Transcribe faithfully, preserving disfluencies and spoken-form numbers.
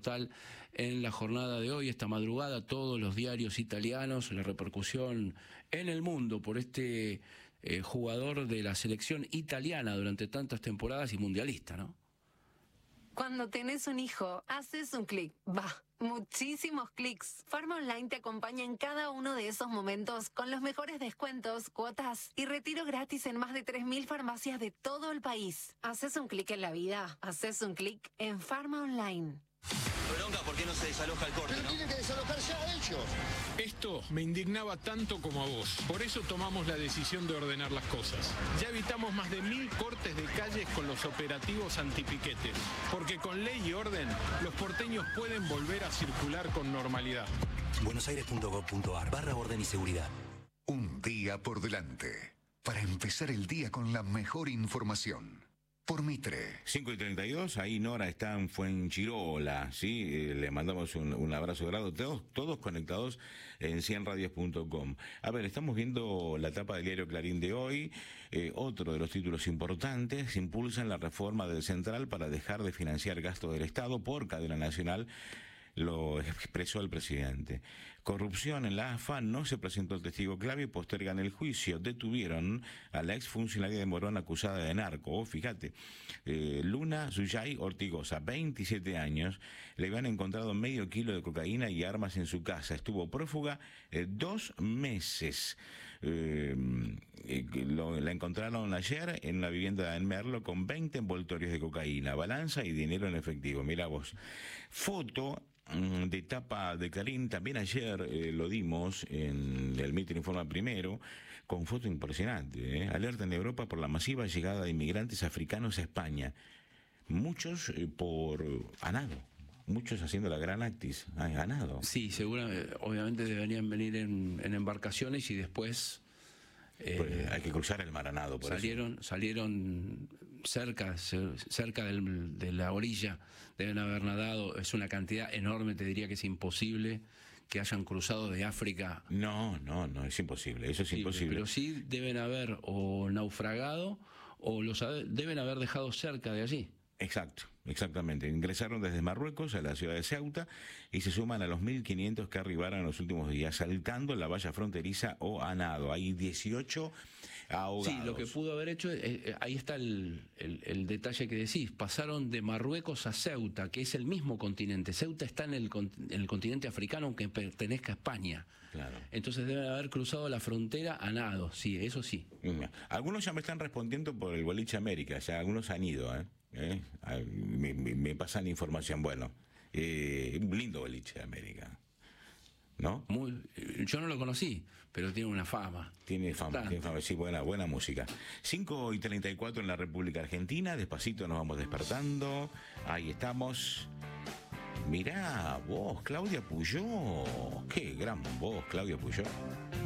total en la jornada de hoy, esta madrugada, todos los diarios italianos, la repercusión en el mundo por este eh, jugador de la selección italiana durante tantas temporadas y mundialista, ¿no? Cuando tenés un hijo, haces un clic, va, muchísimos clics. Farma Online te acompaña en cada uno de esos momentos con los mejores descuentos, cuotas y retiro gratis en más de tres mil farmacias de todo el país. Haces un clic en la vida, haces un clic en Farma Online. Bronca, ¿por qué no se desaloja el corte? Pero ¿no? tienen que desalojar ya ellos. Esto me indignaba tanto como a vos. Por eso tomamos la decisión de ordenar las cosas. Ya evitamos más de mil cortes de calles con los operativos antipiquetes. Porque con ley y orden, los porteños pueden volver a circular con normalidad. buenosaires.gov.ar barra orden y seguridad. Un día por delante. Para empezar el día con la mejor información. Por Mitre. cinco y treinta y dos, ahí Nora está en Fuengirola, ¿sí? Eh, le mandamos un, un abrazo grande, todos, todos conectados en cien radios punto com. A ver, estamos viendo la tapa del diario Clarín de hoy, eh, otro de los títulos importantes, impulsan la reforma del Central para dejar de financiar gastos del Estado por cadena nacional. Lo expresó el presidente. Corrupción en la A F A, no se presentó el testigo clave y postergan el juicio. Detuvieron a la exfuncionaria de Morón acusada de narco. Oh, fíjate, eh, Luna Suyay Ortigosa, veintisiete años, le habían encontrado medio kilo de cocaína y armas en su casa. Estuvo prófuga eh, dos meses. Eh, eh, lo, la encontraron ayer en una vivienda en Merlo con veinte envoltorios de cocaína, balanza y dinero en efectivo. Mira vos. Foto de tapa de Clarín, también ayer eh, lo dimos en el Mitre Informa Primero, con foto impresionante, ¿eh? Alerta en Europa por la masiva llegada de inmigrantes africanos a España, muchos eh, por a nado, muchos haciendo la gran actis, a, a nado. Sí, seguramente, obviamente deberían venir en, en embarcaciones y después... Eh, pues hay que cruzar el mar a nado, por salieron, eso. Salieron cerca, cerca del, de la orilla, deben haber nadado, es una cantidad enorme, te diría que es imposible que hayan cruzado de África. No, no, no, es imposible, eso es sí, imposible. Pero sí deben haber o naufragado o los deben haber dejado cerca de allí. Exacto, exactamente. Ingresaron desde Marruecos a la ciudad de Ceuta y se suman a los mil quinientos que arribaron en los últimos días, saltando la valla fronteriza o a nado. Hay dieciocho ahogados. Sí, lo que pudo haber hecho, eh, ahí está el, el, el detalle que decís, pasaron de Marruecos a Ceuta, que es el mismo continente. Ceuta está en el, en el continente africano, aunque pertenezca a España. Claro. Entonces deben haber cruzado la frontera a nado, sí, eso sí. Algunos ya me están respondiendo por el Boliche América, ya algunos han ido, ¿eh? ¿Eh? Me, me, me pasan información. Bueno, eh, un lindo boliche de América, ¿no? Muy, yo no lo conocí, pero tiene una fama. Tiene fama, tiene fama, sí, buena, buena música. cinco y treinta y cuatro en la República Argentina, despacito nos vamos despertando. Ahí estamos. Mirá, vos, Claudia Puyó. Qué gran voz, Claudia Puyó.